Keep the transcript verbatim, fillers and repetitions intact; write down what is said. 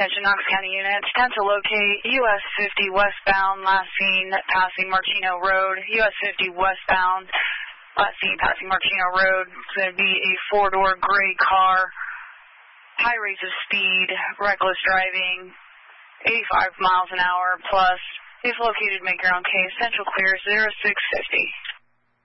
Attention Knox County units, ten to locate U S fifty westbound, last seen passing Martino Road. U S fifty westbound, last seen passing Martino Road. It's going to be a four-door gray car, high rates of speed, reckless driving, eighty-five miles an hour plus. If located, make your own case. Central clear zero six fifty.